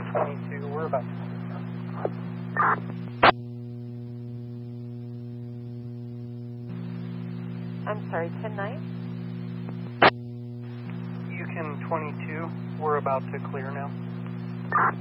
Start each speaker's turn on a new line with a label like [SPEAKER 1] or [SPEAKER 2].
[SPEAKER 1] 22, we're about to
[SPEAKER 2] I'm sorry, 10-9?
[SPEAKER 1] Yukon 22, we're about to clear now.